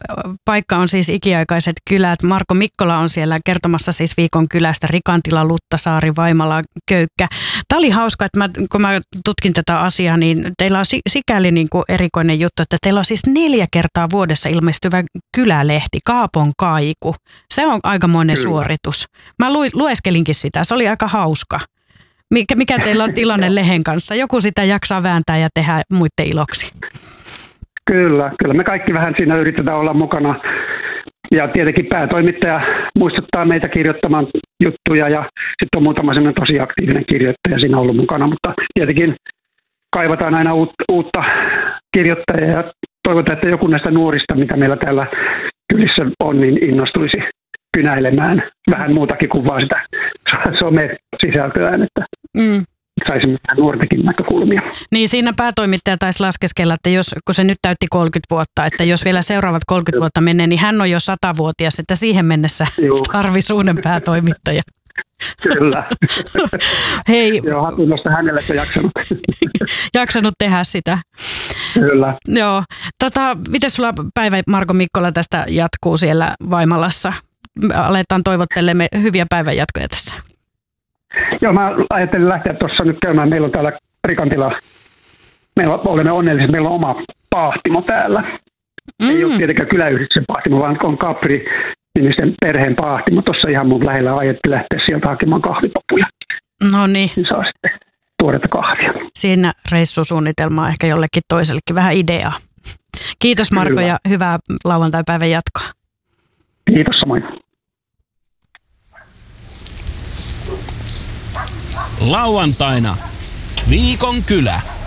paikka on siis Ikiaikaiset kylät. Marko Mikkola on siellä kertomassa siis viikon kylästä: Rikantila, Luttasaari, Vaimala, Köykkä. Tämä oli hauska, että kun mä tutkin tätä asiaa, niin teillä on sikäli niin kuin erikoinen juttu, että teillä on siis 4 kertaa vuodessa ilmestyvä kylälehti, Kaapon Kaiku. Se on aikamoinen suoritus. Mä lueskelinkin sitä, se oli aika hauska. Mikä teillä on tilanne lehen kanssa? Joku sitä jaksaa vääntää ja tehdä muiden iloksi. Kyllä. Me kaikki vähän siinä yritetään olla mukana. Ja tietenkin päätoimittaja muistuttaa meitä kirjoittamaan juttuja ja sitten on muutama sellainen tosi aktiivinen kirjoittaja siinä ollut mukana. Mutta tietenkin kaivataan aina uutta kirjoittajaa ja toivotaan, että joku näistä nuorista, mitä meillä täällä kylissä on, niin innostuisi kynäilemään vähän muutakin kuin vaan sitä some-sisältöään, että saisimme nuortenkin näkökulmia. Niin siinä päätoimittaja taisi laskeskella, että kun se nyt täytti 30 vuotta, että jos vielä seuraavat 30 vuotta menee, niin hän on jo 100-vuotias, että siihen mennessä tarvitsisi uuden päätoimittaja. Kyllä. Hei. Joo, hatunnosta hänelle, että jaksanut tehdä sitä. Kyllä. Joo. Miten sulla päivä, Marko Mikkola, tästä jatkuu siellä Vaimalassa? Aletaan toivottelemaan hyviä päivänjatkoja tässä. Joo, mä ajattelin lähteä tuossa nyt käymään. Meillä on täällä Rikantila. Olemme onnellisia, meillä on oma pahtimo täällä. Ei ole tietenkään kyläyhdistyksen pahtimo, vaan on Capri-nimisen perheen pahtimo. Tuossa ihan mun lähellä ajattelin lähteä sieltä hakemaan kahvipapuja. No niin. Saa sitten tuoretta kahvia. Siinä reissusuunnitelmaa ehkä jollekin toisellekin vähän ideaa. Kiitos Marko. Kyllä. Ja hyvää lauantai-päivän jatkoa. Kiitos samoin. Lauantaina viikon kylä.